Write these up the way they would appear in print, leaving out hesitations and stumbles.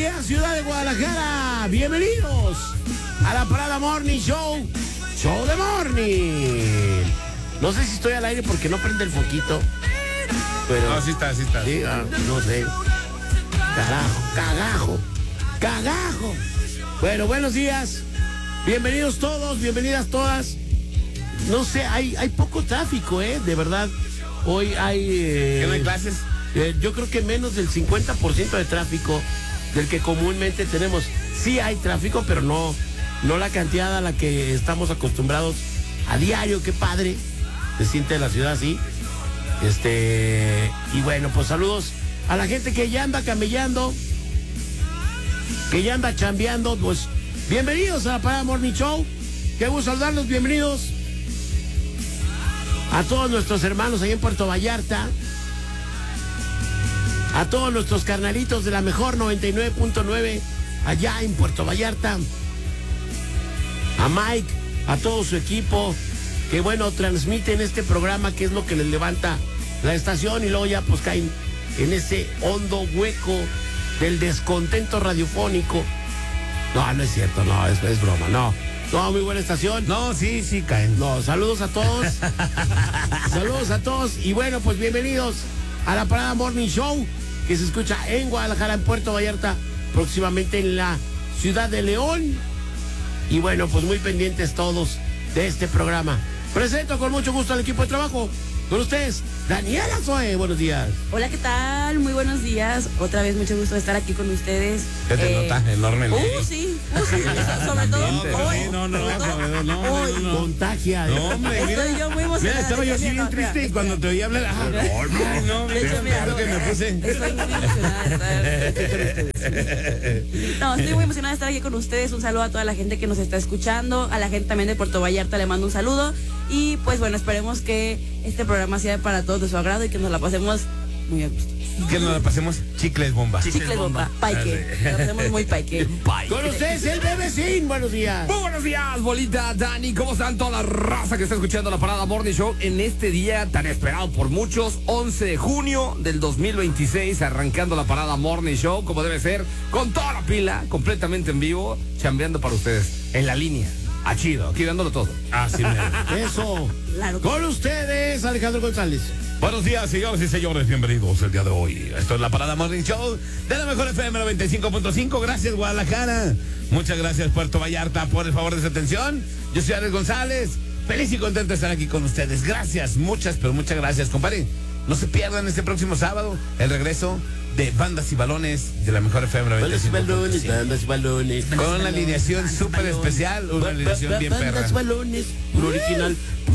días, ciudad de Guadalajara. Bienvenidos a la Parada Morning Show. Show de Morning. No sé si estoy al aire porque no prende el foquito. Pero, no, sí está. Sí, no sé. Cagajo. Bueno, buenos días. Bienvenidos todos, bienvenidas todas. No sé, hay poco tráfico, de verdad. Hoy hay... ¿Que no hay clases? Yo creo que menos del 50% de tráfico del que comúnmente tenemos. Sí hay tráfico, pero no la cantidad a la que estamos acostumbrados a diario. Qué padre se siente la ciudad así. Y bueno, pues saludos a la gente que ya anda camellando, que ya anda chambeando. Pues bienvenidos a la Parada Morning Show. Qué gusto saludarlos, bienvenidos a todos nuestros hermanos allá en Puerto Vallarta, a todos nuestros carnalitos de la mejor 99.9 allá en Puerto Vallarta, a Mike, a todo su equipo, que bueno, transmiten este programa que es lo que les levanta la estación y luego ya pues caen en ese hondo hueco del descontento radiofónico. No es cierto, no, es broma, no, muy buena estación. No, sí caen. No, saludos a todos. Saludos a todos y bueno, pues bienvenidos a la Parada Morning Show, que se escucha en Guadalajara, en Puerto Vallarta, próximamente en la ciudad de León. Y bueno, pues muy pendientes todos de este programa. Presento con mucho gusto al equipo de trabajo. Con ustedes, Daniela Zoe, buenos días. Hola, ¿qué tal? Muy buenos días. Otra vez mucho gusto de estar aquí con ustedes. ¿Qué te nota enormemente? Sí. Sobre todo hoy. No. Contagia. No, hombre, Estoy yo muy emocionada. Mira, estaba yo así bien triste y cuando te oí hablar, no, De hecho, mira, claro que me puse. Estoy muy emocionada de estar aquí con ustedes. No, estoy muy emocionada de estar aquí con ustedes. Un saludo a toda la gente que nos está escuchando, a la gente también de Puerto Vallarta le mando un saludo. Y pues bueno, esperemos que este programa sea para todos de su agrado y que nos la pasemos muy a gusto. Que nos la pasemos chicles bomba. Chicles bomba, paique. Nos pasemos muy paique. Con ustedes, el bebecín, buenos días. Muy buenos días, bolita, Dani. ¿Cómo están toda la raza que está escuchando la Parada Morning Show en este día tan esperado por muchos? 11 de junio del 2026, arrancando la Parada Morning Show, como debe ser, con toda la pila, completamente en vivo, chambeando para ustedes, en la línea. A chido, aquí dándolo todo. Así mero. Eso. Claro. Con ustedes, Alejandro González. Buenos días, señores y señores, bienvenidos el día de hoy. Esto es la Parada Morning Show de la mejor FM 95.5. Gracias, Guadalajara. Muchas gracias, Puerto Vallarta, por el favor de su atención. Yo soy Alex González. Feliz y contento de estar aquí con ustedes. Gracias, muchas gracias, compadre. No se pierdan este próximo sábado el regreso de Bandas y Balones de la mejor FM 95.5. Bandas y balones. Con una alineación súper especial, una alineación bien perra. Bandas y balones, puro original.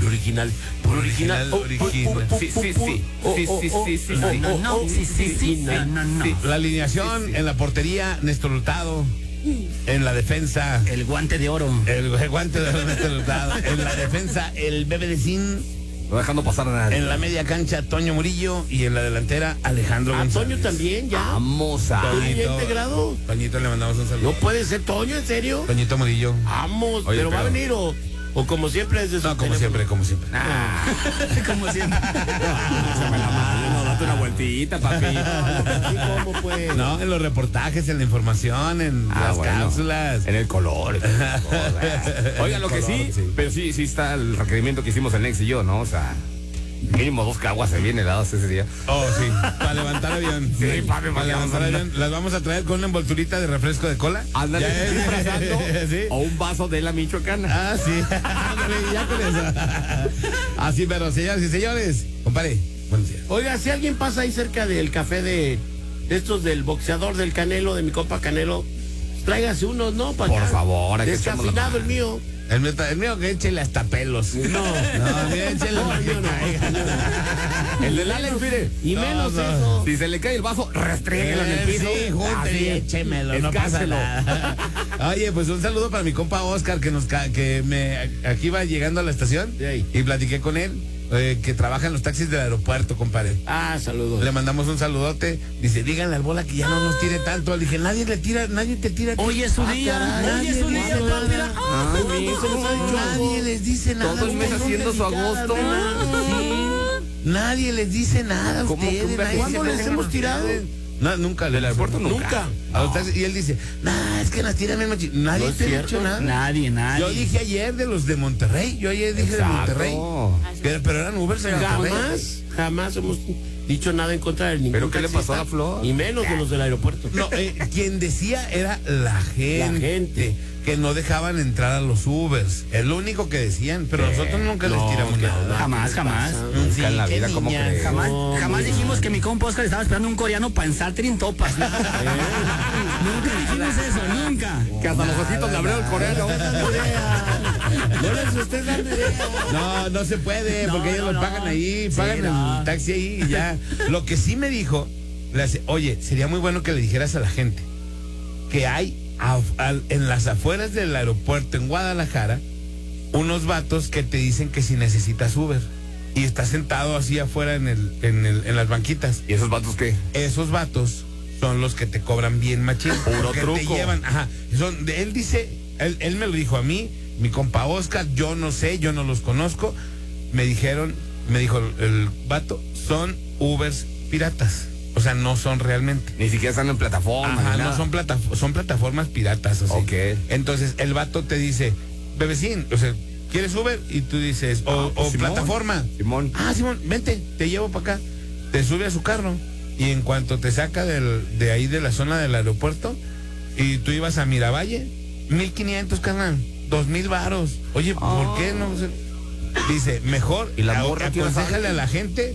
Sí. La alineación en la portería, Néstor Hurtado. En la defensa, El guante de oro. el guante de Néstor Hurtado. En la defensa, el bebé de Sin. No dejando pasar a nadie. En la media cancha, Toño Murillo. Y en la delantera, Alejandro González. Toño también, ya. Vamos a... Toño ya integrado. Toñito, le mandamos un saludo. No puede ser Toño, ¿en serio? Toñito Murillo. Vamos, Oye, pero va a pero- venir o como siempre desde su No, como teléfono. siempre. Como siempre. Échame la mano, date una vueltita, papi. Así como pues. No, en los reportajes, en la información, en las cápsulas. En el color. Oigan, lo que color, sí, pero sí está el requerimiento que hicimos el Nex y yo, ¿no? O sea, mínimo 2 caguas se bien heladas ese día. Oh, sí, para levantar avión. Sí, papi, para levantar avión. Las vamos a traer con una envolturita de refresco de cola. Ándale, Ya es. disfrazando. Sí. O un vaso de la Michoacana. Ah, sí. Ándale, ya con eso. Así, pero señoras y señores, compadre, buenos días. Oiga, si alguien pasa ahí cerca del café de estos del boxeador del Canelo, de mi compa Canelo, tráigase unos, ¿no? Para Por favor, hay que echarnos la descafeinado mano. el mío. El mío que échele hasta pelos. No, mira, échele no, lo que yo no. caiga. El del Alex, mire. Y No, menos no. eso. Si se le cae el vaso, restríguelo en el piso. Sí, junte y échemelo, no pasa Escárselo. nada. Oye, pues un saludo para mi compa Oscar aquí va llegando a la estación Sí. y platiqué con él. Que trabaja en los taxis del aeropuerto, compadre. Ah, saludos. Le mandamos un saludote. Dice, díganle al Bola que ya no nos tire tanto. Le dije, nadie te tira. Hoy es su día. caray, Hoy es su día, nadie papi. mira. Ay, mi hijo, no ha dicho Nadie algo. les dice nada. Todo el mes ustedes, haciendo su agosto. Sí. Nadie les dice nada a ¿Cómo que ustedes. un nadie ¿Cuándo se les mete hemos con tirado? ustedes. No, nunca. ¿Del aeropuerto? Nunca. A los taxis, y él dice, es que las tiran bien machín. Nadie No es te ha cierto. dicho nada. Nadie. Yo dije ayer de los de Monterrey. Yo ayer dije de Monterrey. Pero eran Ubers en Monterrey. Jamás hemos dicho nada en contra de ningún ¿Pero qué le pasó a la taxista, Flor? Y menos de los del aeropuerto. No, quien decía era la gente. Que no dejaban entrar a los Ubers. Es lo único que decían, pero nosotros nunca les tiramos nada. Jamás. Nunca en la vida, ¿cómo crees? Jamás dijimos que mi compa Oscar estaba esperando un coreano para ensartir en topas. Nunca dijimos eso, nunca. Que hasta los ojitos le abrió el coreano. No les estés dando idea. No se puede, No, porque ellos lo pagan ahí, Sí, pagan el taxi ahí y ya. Lo que sí me dijo, oye, sería muy bueno que le dijeras a la gente que hay en las afueras del aeropuerto en Guadalajara unos vatos que te dicen que si necesitas Uber y estás sentado así afuera en las banquitas. ¿Y esos vatos qué? Esos vatos son los que te cobran bien machín. Puro que truco. te llevan, él dice, él me lo dijo a mí, mi compa Oscar, yo no sé, yo no los conozco. Me dijo el vato, son Ubers piratas. O sea, no son realmente. Ni siquiera están en plataforma. Ajá, ni no nada. son plataformas piratas. Así. Ok. Entonces, el vato te dice, bebecín, o sea, ¿quieres Uber? Y tú dices, o Simón. plataforma. Simón. Simón, vente, te llevo para acá. Te sube a su carro. Y en cuanto te saca de ahí de la zona del aeropuerto, y tú ibas a Miravalle, 1,500, carnal, 2,000 varos. Oye, ¿por qué no? Dice, mejor, ¿Y la morra qué aconséjale a la gente,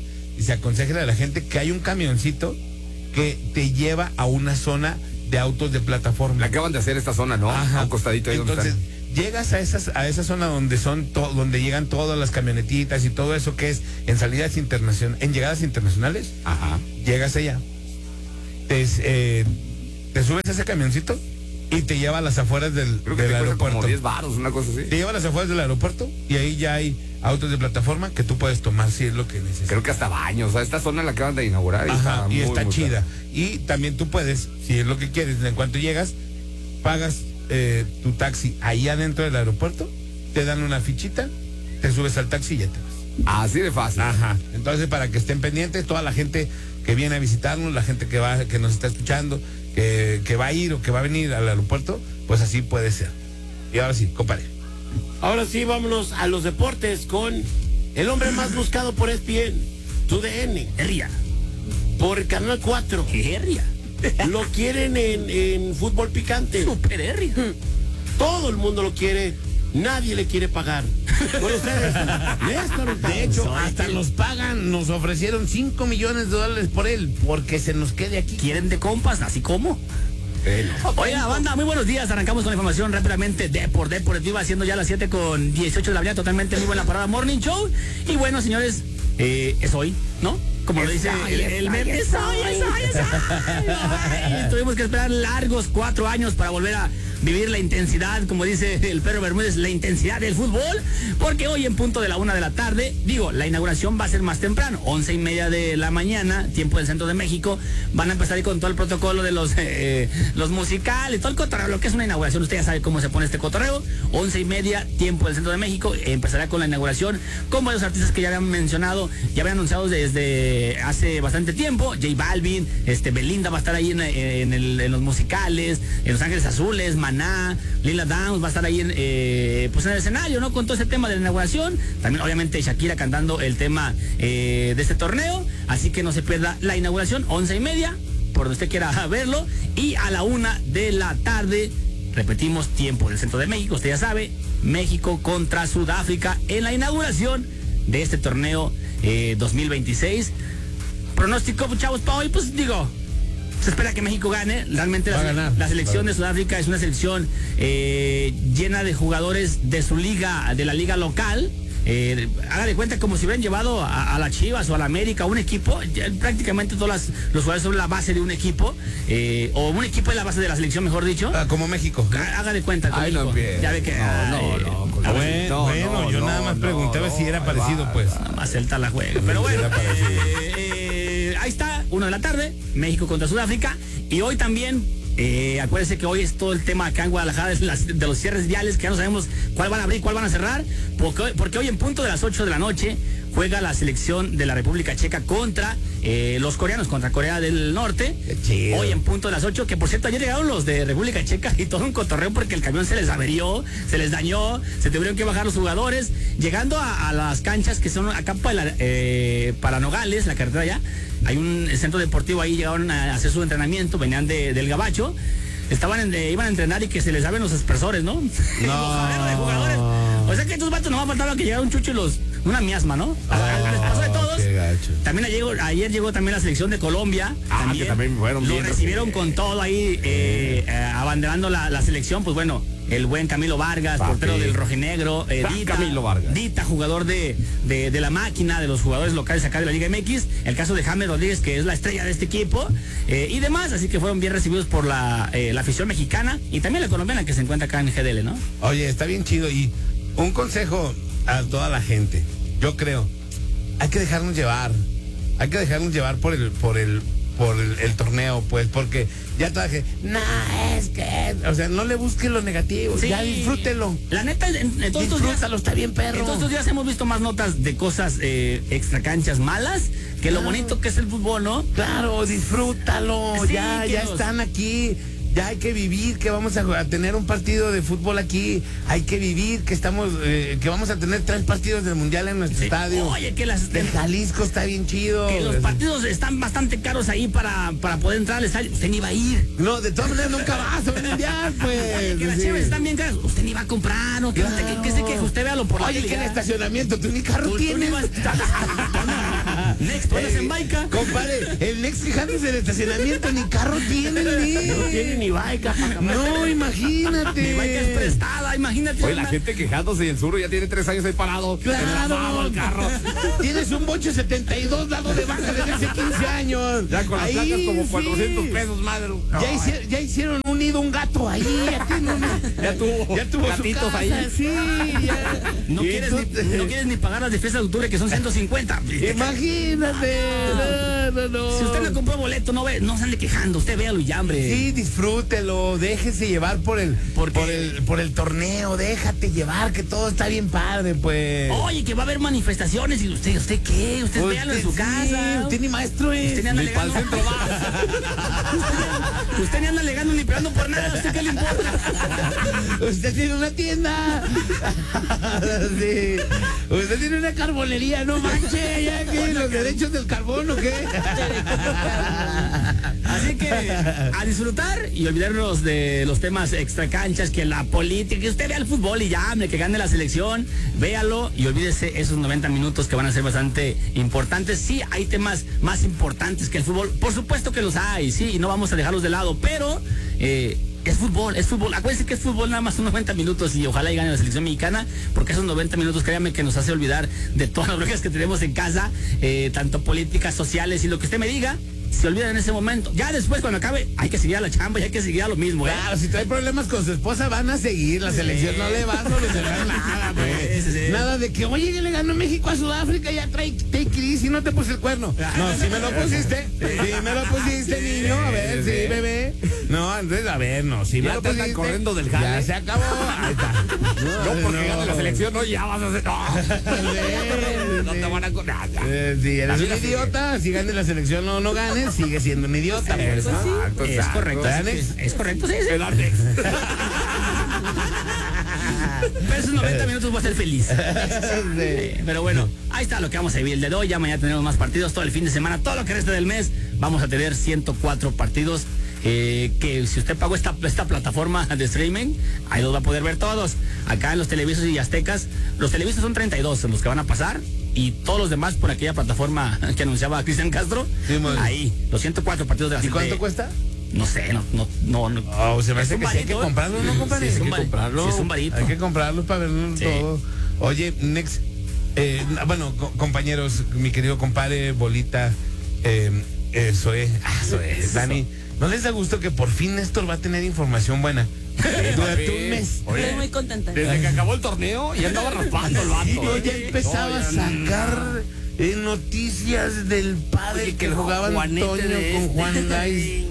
que hay un camioncito que te lleva a una zona de autos de plataforma. Le acaban de hacer esta zona, ¿no? Ajá. A un costadito ahí Entonces, donde están. llegas a esa zona donde donde llegan todas las camionetitas y todo eso que es en salidas internacionales, en llegadas internacionales. Ajá. Llegas allá, te subes a ese camioncito y te lleva a las afueras del Creo que te cuesta aeropuerto. como 10 varos, una cosa así. Te lleva a las afueras del aeropuerto y ahí ya hay autos de plataforma que tú puedes tomar si es lo que necesitas. Creo que hasta baños. O sea, esta zona la acaban de inaugurar. Ajá, y está muy chida. Y también tú puedes, si es lo que quieres, en cuanto llegas, pagas tu taxi ahí adentro del aeropuerto, te dan una fichita, te subes al taxi y ya te vas. Así de fácil. Ajá. Entonces, para que estén pendientes, toda la gente que viene a visitarnos, la gente que nos está escuchando, que va a ir o que va a venir al aeropuerto, pues así puede ser. Y ahora sí, compadre. Ahora sí, vámonos a los deportes con el hombre más buscado por ESPN, TUDN, Herria. por Canal 4. Herria. Lo quieren en fútbol picante. Super Herria. Todo el mundo lo quiere. Nadie le quiere pagar. Con ustedes, Néstor Hurtado. De hecho, hasta nos pagan, nos ofrecieron $5 millones por él, porque se nos quede aquí. ¿Quieren de compas? Así como. Oiga, banda, muy buenos días. Arrancamos con la información rápidamente deportiva, siendo ya las 7:18 de la mañana, totalmente en vivo en la Parada Morning Show. Y bueno, señores, es hoy, ¿no? Como lo dice el meme, es hoy. Ay, tuvimos que esperar largos 4 años para volver a vivir la intensidad, como dice el Perro Bermúdez, la intensidad del fútbol, porque hoy en punto de la 1 de la tarde, la inauguración va a ser más temprano, 11:30 de la mañana, tiempo del centro de México. Van a empezar ahí con todo el protocolo de los musicales, todo el cotorreo, lo que es una inauguración. Usted ya sabe cómo se pone este cotorreo. 11:30, tiempo del centro de México, empezará con la inauguración con varios artistas que ya habían mencionado, ya habían anunciado desde hace bastante tiempo. J Balvin, Belinda va a estar ahí en los musicales, en Los Ángeles Azules, Maná, Lila Downs va a estar ahí en el escenario, ¿no? Con todo ese tema de la inauguración. También obviamente Shakira cantando el tema de este torneo. Así que no se pierda la inauguración, 11:30, por donde usted quiera verlo. Y a la 1 de la tarde, repetimos, tiempo del centro de México. Usted ya sabe, México contra Sudáfrica en la inauguración de este torneo 2026. Pronóstico, chavos, para hoy, pues digo, se espera que México gane. Realmente la selección de Sudáfrica es una selección llena de jugadores de su liga, de la liga local. Haga de cuenta como si hubieran llevado a las Chivas o a la América un equipo. Prácticamente todos los jugadores son la base de un equipo, o un equipo es la base de la selección, mejor dicho. Como México. Haga de cuenta con México. Ya ve que yo nada más preguntaba si era parecido, pues. Nada más Celta la juega. Pero bueno, ahí está, 1 de la tarde, México contra Sudáfrica. Y hoy también, acuérdense que hoy es todo el tema acá en Guadalajara de los cierres viales, que ya no sabemos cuál van a abrir, cuál van a cerrar, porque hoy en punto de las 8 de la noche juega la selección de la República Checa contra los coreanos, contra Corea del Norte. Qué chido. Hoy en punto de las 8, que por cierto ayer llegaron los de República Checa y todo un cotorreo porque el camión se les averió, se les dañó, se tuvieron que bajar los jugadores, llegando a las canchas que son acá para Nogales, la carretera allá. Hay un centro deportivo ahí, llegaron a hacer su entrenamiento, venían del Gabacho. Iban a entrenar y que se les abren los aspersores, ¿no? El bojadero de jugadores. O sea que estos vatos no faltaba que llegara un chucho y una miasma, ¿no? Les pasó de todos. Qué gacho. También ayer llegó también la selección de Colombia. Que también fueron lo bien. recibieron con todo ahí, abanderando la selección, pues bueno. El buen Camilo Vargas, portero del rojinegro, Camilo Vargas. Dita, jugador de la máquina, de los jugadores locales acá de la Liga MX, el caso de James Rodríguez, que es la estrella de este equipo, y demás, así que fueron bien recibidos por la afición mexicana y también la colombiana que se encuentra acá en GDL, ¿no? Oye, está bien chido. Y un consejo a toda la gente, yo creo, hay que dejarnos llevar por el torneo, pues, porque ya traje, es que, o sea, no le busque lo negativo, Sí. ya disfrútelo. La neta, en todos estos días, Disfrútalo, está bien perro. en todos estos días hemos visto más notas de cosas extracanchas malas que lo bonito que es el fútbol, ¿no? Claro, disfrútalo, Sí, ya que están aquí. Ya hay que vivir que vamos a tener un partido de fútbol aquí, hay que vivir que que vamos a tener 3 partidos del mundial en nuestro Sí. estadio. Oye, que El Jalisco está bien chido. que los partidos están bastante caros ahí para poder entrar al estadio. Usted ni va a ir. No, de todas maneras nunca vas a un mundial, pues. Oye, que las Sí. cheves están bien caras. Usted ni va a comprar, ¿no? Claro. ¿Qué se queja? Usted véalo por la Oye, tele, que en ya. estacionamiento, tú ni carro Tú tienes. ni vas- Next, tú andas en Baica. Compadre, el Next quejándose del estacionamiento, ni carro tiene, No tiene ni baica para No, imagínate. Mi Baica es prestada, imagínate. Oye, la gente quejándose y el sur ya tiene 3 años ahí parado. Claro, el carro. Tienes un boche 72 dado de baja desde hace 15 años. Ya con las Ahí, placas como sí. 400 pesos, madre. Ya hicieron un nido, un gato ahí. Ya tuvo su gatitos casa, ahí. Sí, ya. No Y quieres, tú- no quieres ni pagar las de fiesta de octubre, que son 150. Imagínate. No. Si usted no compró boleto, no se ande quejando. Usted véalo y ya, hombre. Sí, disfrútelo, déjese llevar por el torneo, déjate llevar, que todo está bien padre, pues. Oye, que va a haber manifestaciones y usted qué, usted véalo en su sí, casa. Usted ni maestro es. Usted ni anda Ni pa'l alegando. centro va. Usted ni anda alegando ni pegando por nada. ¿Usted qué le importa? Usted tiene una tienda. Sí. Usted tiene una carbonería, no manche, ya que los derechos del carbón o qué. Así que a disfrutar y olvidarnos de los temas extracanchas, que la política, que usted vea el fútbol y ya, hombre, que gane la selección, véalo y olvídese esos 90 minutos que van a ser bastante importantes. Sí, hay temas más importantes que el fútbol, por supuesto que los hay, sí, y no vamos a dejarlos de lado, pero es fútbol. Acuérdense que es fútbol nada más son 90 minutos y ojalá y gane la selección mexicana, porque esos 90 minutos, créanme, que nos hace olvidar de todas las broncas que tenemos en casa, tanto políticas, sociales y lo que usted me diga. Se olvidan en ese momento. Ya después, cuando acabe, hay que seguir a la chamba y hay que seguir a lo mismo, ¿eh? Claro, si trae problemas con su esposa, van a seguir. La selección no le va a solucionar nada, pues. Sí. Nada de que, oye, le ganó México a Sudáfrica, ya trae crisis y no te puse el cuerno. No, si me lo pusiste. Si me lo pusiste, niño. A ver, sí, bebé. No, entonces, a ver, no. Si me Ya lo te andan pusiste, corriendo del ya jale. se acabó. Ahí está. No, porque gane la selección, no, ya vas a hacer. No te van a correr. Si eres Así un la sigue. idiota, si gane la selección o no gane, sigue siendo un idiota. Pues, pues sí. exacto, Es exacto. correcto. Alex. Es correcto, sí. El Alex. Pero esos 90 minutos voy a ser feliz. Pero bueno, ahí está lo que vamos a vivir el día de hoy. Ya mañana tenemos más partidos, todo el fin de semana, todo lo que resta del mes. Vamos a tener 104 partidos. Que si usted pagó esta plataforma de streaming, ahí los va a poder ver todos. Acá en los televisos y aztecas, los televisos son 32 los que van a pasar. Y todos los demás por aquella plataforma que anunciaba Cristian Castro. Sí, man. Ahí, los 104 partidos de la ¿Y cuánto cuesta? No sé, no. Oh, se me Es hace un que sí hay que varito, ¿eh? comprarlo, ¿no, compadre? Sí, es un Hay que varito. comprarlo. Sí, es un varito. Hay que comprarlo para verlo Sí. todo. Oye, Next, bueno, compañeros, mi querido compadre, Bolita, Zoe, Dani, ¿no les da gusto que por fin Néstor va a tener información buena? Durante un mes. Estoy muy contenta. Desde que acabó el torneo ya andaba raspando el vato. Sí, ya empezaba a sacar noticias del padre Oye, que que jugaba Juanete Antonio de con este. Juan Gais.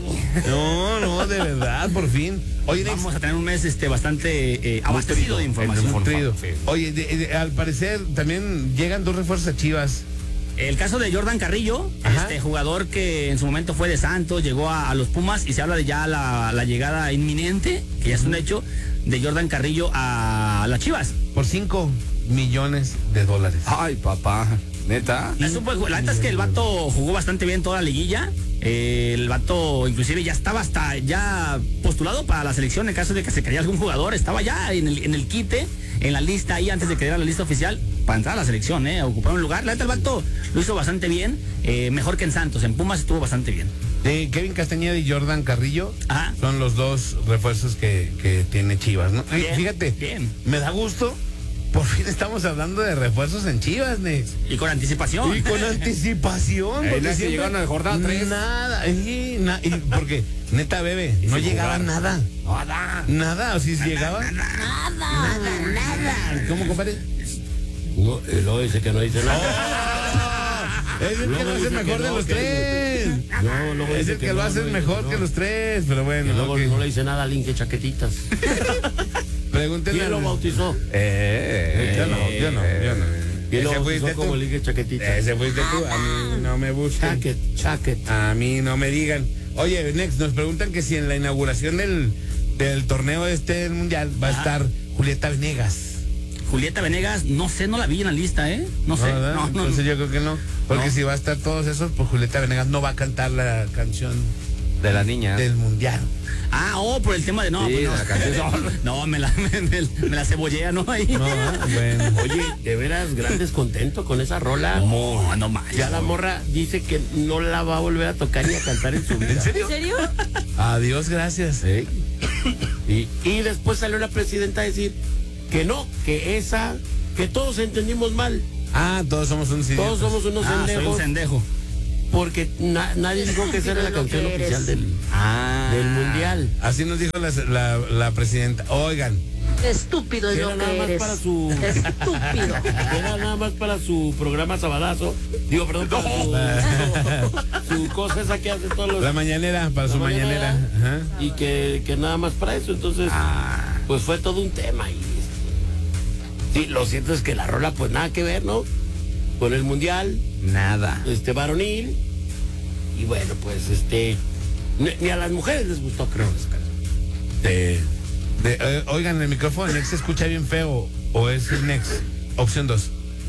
No, de verdad, por fin. Oye, Nex, Vamos a tener un mes bastante abastecido de información. nutrido. Oye, al parecer también llegan 2 refuerzos a Chivas. El caso de Jordan Carrillo, Ajá. jugador que en su momento fue de Santos, llegó a los Pumas y se habla de ya la llegada inminente, que ya es un hecho, de Jordan Carrillo a las Chivas. Por $5 millones. Ay, papá. ¿Neta? La neta es que el vato jugó bastante bien toda la liguilla. El vato inclusive ya estaba hasta ya postulado para la selección en caso de que se cayera algún jugador. Estaba ya en el quite, en la lista ahí antes de que diera la lista oficial para entrar a la selección, a ocupar un lugar. La neta el vato lo hizo bastante bien, mejor que en Santos. En Pumas estuvo bastante bien. Kevin Castañeda y Jordan Carrillo Ajá. son los 2 refuerzos que tiene Chivas, ¿no? Bien, Fíjate, bien. me da gusto. Por fin estamos hablando de refuerzos en Chivas, Nex. Y con anticipación. Y con anticipación. porque que siempre llegaron a la jornada 3. Nada. Y porque, neta, bebé, no llegaba nada. Nada. O si llegaba. Nada. ¿Cómo, compadre? No, luego dice que no dice nada. Es el que lo hace mejor de los 3. No, luego Es dice el que lo hace no, mejor no. que los 3. Pero Y bueno. luego ok. no le dice nada a Linke Chaquetitas. Pregúntenle. ¿Quién lo bautizó? Yo no. ¿Quién lo Ese bautizó fuiste como tú. Linke Chaquetitas? Ese fuiste tú. A mí no me busquen. Chaquet. A mí no me digan. Oye, Next, nos preguntan que si en la inauguración del torneo del Mundial va a estar Julieta Venegas. Julieta Venegas, no sé, no la vi en la lista, No sé. ¿Verdad? No. Entonces yo creo que no. Porque No. si va a estar todos esos, pues Julieta Venegas no va a cantar la canción De la niña. del Mundial. Por el tema de no. Sí, pues de no. la canción. No, me la cebollea, ¿no? Ahí. No, bueno. Oye, de veras, gran descontento con esa rola. No más. Ya la morra dice que no la va a volver a tocar ni a cantar en su vida. ¿En serio? ¿En serio? Adiós, gracias. Y después salió la presidenta a decir que no, que todos entendimos mal. Todos somos unos idiotas. Todos somos unos Soy un pendejos. sendejo. Porque nadie dijo que esa era la canción oficial del Mundial. Así nos dijo la presidenta. Oigan, Estúpido es Que lo era nada que más eres. para su... Estúpido. Que era nada más para su programa Sabadazo. Digo, perdón, para su cosa esa que hace todos los... la mañanera, para su mañanera. Ajá. Y que nada más para eso. Entonces, pues fue todo un tema. Y sí, lo cierto es que la rola, pues nada que ver, ¿no? Con el Mundial, Nada. varonil. Y bueno, pues ni a las mujeres les gustó, creo. Oigan, el micrófono Nex se escucha bien feo. ¿O es el Nex? Opción 2.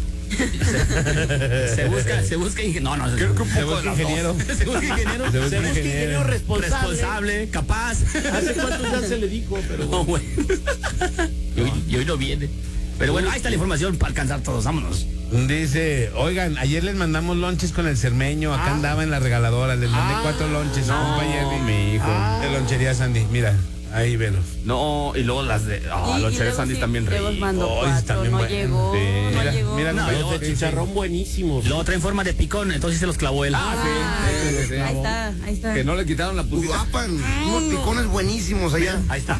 Se busca ingeniero. No, Se busca ingeniero. Se busca ingeniero. Se busca Se busca ingeniero Responsable, capaz. ¿Hace cuántos ya se le dijo? Pero No, güey. Y hoy no viene. Pero bueno, ahí está la información para alcanzar todos. Vámonos. Dice, oigan, ayer les mandamos lonches con el cermeño. Acá andaba en la regaladora. Les mandé 4 lonches. No, mi hijo. De lonchería Sandy. Mira, ahí velos. No, y luego las de. Y los luego Cherry Sandy sí, también luego ricos. mandó Ay, 4, están bien no buenos. llegó, Sí. no Mira, llegó. mira, No, los de chicharrón buenísimos. Luego trae en forma de picón, entonces se los clavó él. Sí. Ahí está. Que no le quitaron la pulga. Uruapan, unos picones buenísimos allá. Ahí está.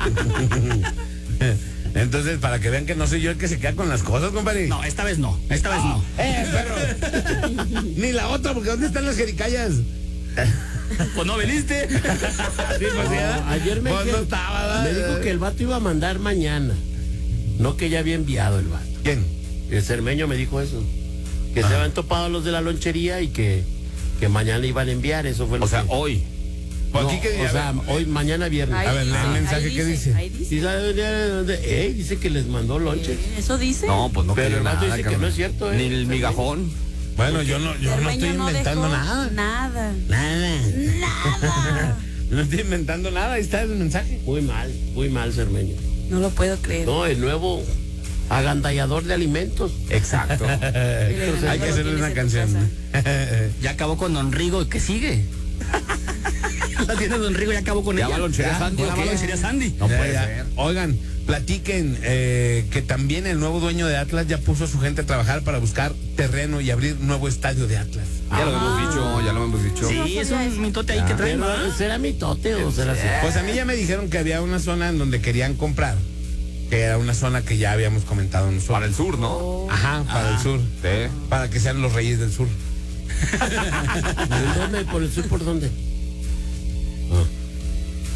Entonces, para que vean que no soy yo el que se queda con las cosas, compadre. No, esta vez no. Esta vez no. Perro. Ni la otra, porque ¿dónde están las jericayas? Pues no veniste. Sí, pues ya. Ayer Pues no estaba, me dijo que el vato iba a mandar mañana. No que ya había enviado el vato. ¿Quién? El cermeño me dijo eso. Que se habían topado los de la lonchería y que mañana iban a enviar. Eso fue lo O sea, que... hoy. Pues No, aquí que o sea, hoy, mañana viernes. Ahí A ver, lee dice, el mensaje, ahí ¿qué dice? Ahí dice. ¿Sí sabe de dónde? Dice que les mandó lonches. ¿Eso dice? No, pues no Pero creo el vato nada. dice que cabrón. no es cierto, Ni el migajón. Bueno, yo no Cermeño estoy no inventando dejó nada. Nada. Nada. No estoy inventando nada, ahí está el mensaje. Muy mal, cermeño. No lo puedo creer. No, el nuevo agandallador de alimentos. Exacto. Hay que hacerle una canción. Ya acabó con Don Rigo. ¿Qué sigue? La tienda de Don Rigo ya acabó con ¿Ya ella. va Lonchería Sandy Ya o va qué? Lonchería Sandy. No puede Ya. ser. Oigan, platiquen que también el nuevo dueño de Atlas ya puso a su gente a trabajar para buscar terreno y abrir nuevo estadio de Atlas. Ya lo hemos dicho, ya lo hemos dicho. Sí, es un mitote ahí que traen. ¿verdad? Pero, ¿será mitote o será así? Pues a mí ya me dijeron que había una zona en donde querían comprar, que era una zona que ya habíamos comentado nosotros. Para el sur, ¿no? Ajá, para el sur. Sí. Para que sean los reyes del sur. ¿En dónde? ¿Por el sur? ¿Por dónde?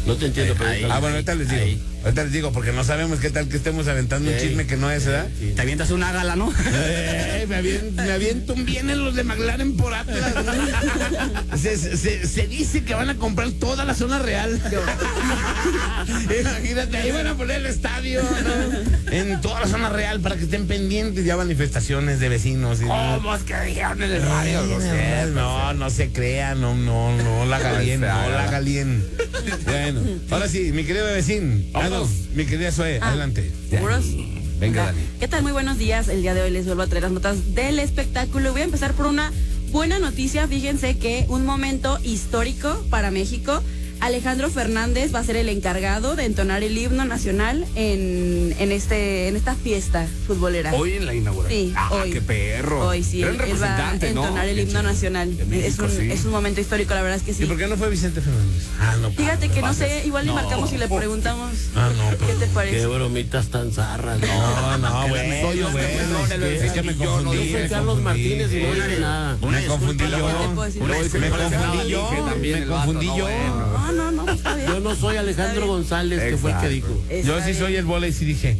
No te entiendo, pero... Ahí. Bueno, ahorita les digo. Ahí. Ahorita les digo, porque no sabemos qué tal que estemos aventando un chisme que no es, ¿verdad? Te avientas una gala, ¿no? Me aviento un bien en los de McLaren por Atlas, ¿no? Se dice que van a comprar toda la zona real. Imagínate, ahí van a poner el estadio, ¿no? En toda la zona real para que estén pendientes. Ya manifestaciones de vecinos. ¿Cómo es que dijeron en el radio? No sé. No se crean, no la galien, no la galien. Bueno, ahora sí, mi querido vecino. Vámonos. Mi querida Zoe, adelante. ¿Seguros? Venga, Dani. ¿Qué tal? Muy buenos días. El día de hoy les vuelvo a traer las notas del espectáculo. Voy a empezar por una buena noticia. Fíjense que un momento histórico para México. Alejandro Fernández va a ser el encargado de entonar el himno nacional en esta fiesta futbolera. Hoy en la inauguración. Sí, hoy. Qué perro. Hoy sí, Gran él va a representante, ¿no? entonar el himno nacional. De México, Es un momento histórico, la verdad es que sí. ¿Y por qué no fue Vicente Fernández? No. Fíjate que no sé, igual le marcamos y le preguntamos. No, ¿Qué te parece? Qué bromitas tan zarras. No, bueno, Soy yo, es que me confundí. Yo soy Carlos Martínez y no dije nada. Me confundí yo. ¿Qué te puedo decir? Me confundí yo. No, está bien. Yo no soy Alejandro González, que fue el que dijo. Yo sí soy el bola y sí dije.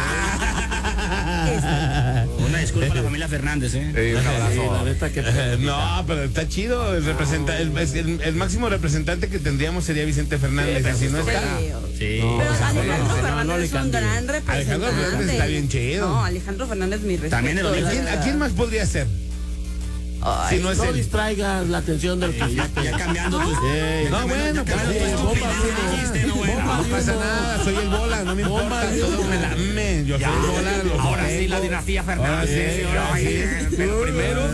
Una disculpa a la familia Fernández, ¿eh? Un Sí, abrazo. la neta que... No, pero está chido. El máximo representante que tendríamos sería Vicente Fernández. Y si no está. Sí. Pero Alejandro no Fernández le es un cambie. gran representante. Alejandro Fernández está bien chido. No, Alejandro Fernández, mi respeto. También de los ¿A quién más podría ser? Ay, Si no es No él. distraigas la atención del que Ya cambiando tus... No, bueno, pues no pasa nada, soy el bola, no me importa, todos me lamen, yo soy el bola, los Ahora sí, tengo. la dinastía Ahora Fernández. sí, ahora sí. Pero primero.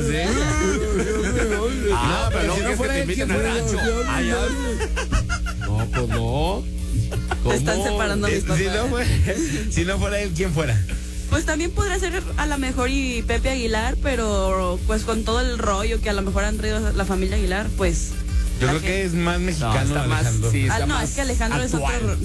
No, pero si no que fuera te él, inviten ¿quién al fuera? rancho. Allá. No, pues no. Te están separando mis papás. Si no fuera él, ¿quién fuera? Pues también podría ser a lo mejor y Pepe Aguilar, pero pues con todo el rollo que a lo mejor han traído la familia Aguilar, pues... Yo la creo que gente- es más mexicano Está más, Alejandro. sí, está no, más es que Alejandro actual. es otro...